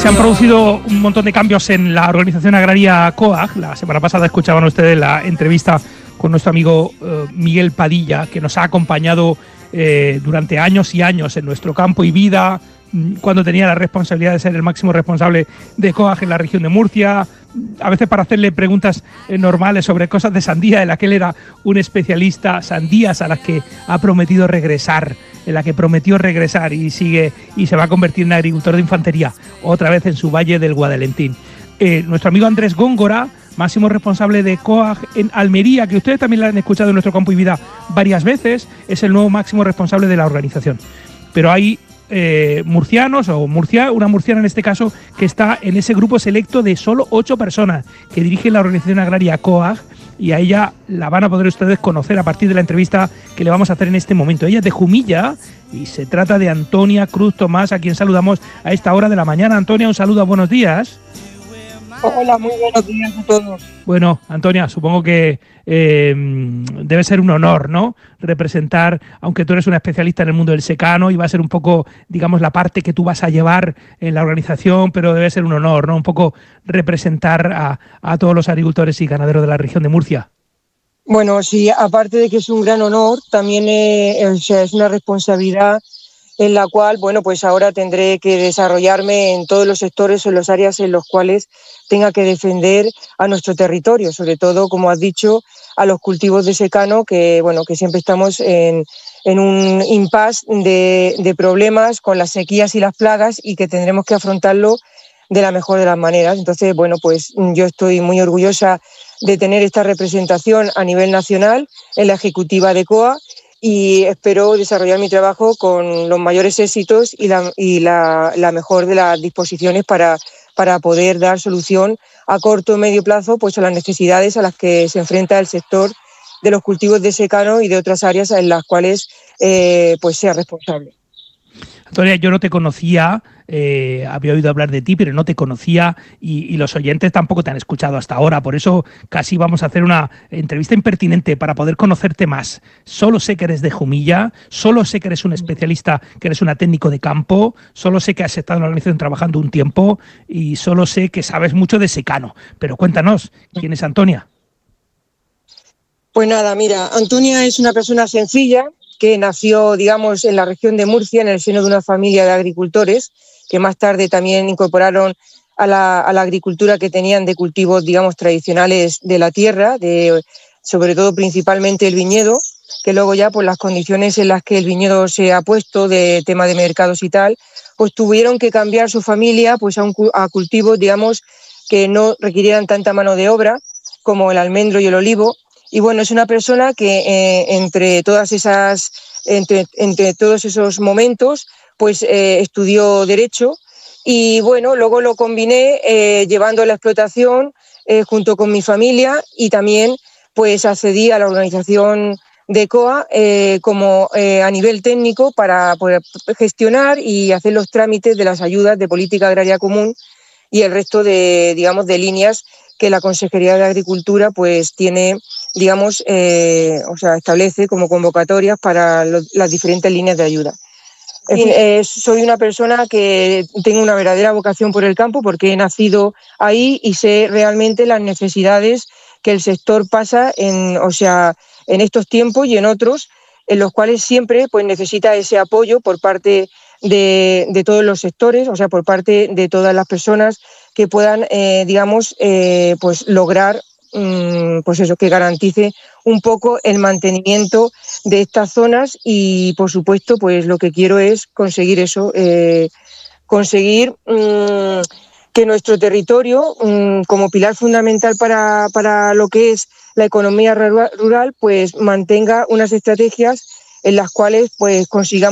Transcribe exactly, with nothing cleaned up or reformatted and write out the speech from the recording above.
se han producido un montón de cambios en la organización agraria COAG. La semana pasada escuchaban ustedes la entrevista con nuestro amigo eh, Miguel Padilla, que nos ha acompañado eh, durante años y años en nuestro campo y vida, cuando tenía la responsabilidad de ser el máximo responsable de COAG en la región de Murcia, a veces para hacerle preguntas eh, normales sobre cosas de sandía, en la que él era un especialista, sandías a las que ha prometido regresar, en la que prometió regresar y sigue y se va a convertir en agricultor de infantería, otra vez en su valle del Guadalentín. Eh, nuestro amigo Andrés Góngora, máximo responsable de COAG en Almería, que ustedes también lo han escuchado en nuestro campo y vida varias veces, es el nuevo máximo responsable de la organización. Pero hay eh, murcianos, o Murcia, una murciana en este caso, que está en ese grupo selecto de solo ocho personas que dirige la organización agraria COAG, y a ella la van a poder ustedes conocer a partir de la entrevista que le vamos a hacer en este momento. Ella es de Jumilla y se trata de Antonia Cruz Tomás, a quien saludamos a esta hora de la mañana. Antonia, un saludo, buenos días. Hola, muy buenos días a todos. Bueno, Antonia, supongo que eh, debe ser un honor, ¿no?, representar, aunque tú eres una especialista en el mundo del secano y va a ser un poco, digamos, la parte que tú vas a llevar en la organización, pero debe ser un honor, ¿no?, un poco representar a, a todos los agricultores y ganaderos de la región de Murcia. Bueno, sí, aparte de que es un gran honor, también eh, o sea, es una responsabilidad en la cual, bueno, pues ahora tendré que desarrollarme en todos los sectores o en las áreas en los cuales tenga que defender a nuestro territorio, sobre todo, como has dicho, a los cultivos de secano, que, bueno, que siempre estamos en, en un impasse de, de problemas con las sequías y las plagas y que tendremos que afrontarlo de la mejor de las maneras. Entonces, bueno, pues yo estoy muy orgullosa de tener esta representación a nivel nacional en la ejecutiva de COAG, y espero desarrollar mi trabajo con los mayores éxitos y la, y la, la mejor de las disposiciones para, para poder dar solución a corto o medio plazo pues a las necesidades a las que se enfrenta el sector de los cultivos de secano y de otras áreas en las cuales eh, pues sea responsable. Antonia, yo no te conocía, eh, había oído hablar de ti, pero no te conocía y, y los oyentes tampoco te han escuchado hasta ahora. Por eso casi vamos a hacer una entrevista impertinente para poder conocerte más. Solo sé que eres de Jumilla, solo sé que eres un especialista, que eres una técnico de campo, solo sé que has estado en la organización trabajando un tiempo y solo sé que sabes mucho de secano. Pero cuéntanos, ¿quién es Antonia? Pues nada, mira, Antonia es una persona sencilla, que nació, digamos, en la región de Murcia, en el seno de una familia de agricultores, que más tarde también incorporaron a la, a la agricultura que tenían de cultivos, digamos, tradicionales de la tierra, de, sobre todo principalmente el viñedo, que luego ya, pues las condiciones en las que el viñedo se ha puesto, de tema de mercados y tal, pues tuvieron que cambiar su familia pues a, un, a cultivos, digamos, que no requirieran tanta mano de obra, como el almendro y el olivo. Y bueno, es una persona que eh, entre todas esas, entre, entre todos esos momentos, pues eh, estudió Derecho y bueno, luego lo combiné eh, llevando la explotación eh, junto con mi familia, y también pues accedí a la organización de COAG eh, como eh, a nivel técnico para poder gestionar y hacer los trámites de las ayudas de política agraria común y el resto de, digamos, de líneas que la Consejería de Agricultura pues tiene, digamos, eh, o sea, establece como convocatorias para lo, las diferentes líneas de ayuda. En fin, eh, soy una persona que tengo una verdadera vocación por el campo porque he nacido ahí y sé realmente las necesidades que el sector pasa en, o sea, en estos tiempos y en otros, en los cuales siempre pues necesita ese apoyo por parte de, de todos los sectores, o sea, por parte de todas las personas que puedan, eh, digamos, eh, pues lograr, mmm, pues eso, que garantice un poco el mantenimiento de estas zonas y, por supuesto, pues lo que quiero es conseguir eso, eh, conseguir mmm, que nuestro territorio, mmm, como pilar fundamental para, para lo que es la economía rural, pues mantenga unas estrategias en las cuales pues consigamos